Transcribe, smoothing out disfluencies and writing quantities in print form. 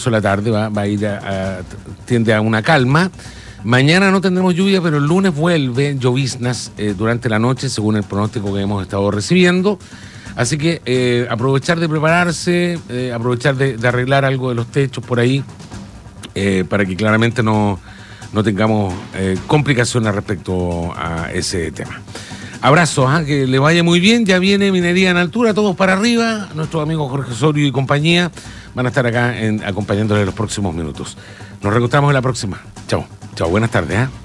transcurso de la tarde va a ir tiende a una calma. Mañana no tendremos lluvia, pero el lunes vuelve lloviznas durante la noche, según el pronóstico que hemos estado recibiendo. Así que aprovechar de prepararse, aprovechar de arreglar algo de los techos por ahí, para que claramente no tengamos complicaciones respecto a ese tema. Abrazos, que le vaya muy bien. Ya viene Minería en Altura, todos para arriba. Nuestros amigos Jorge Osorio y compañía van a estar acá acompañándole en los próximos minutos. Nos reencontramos en la próxima. Chao, buenas tardes.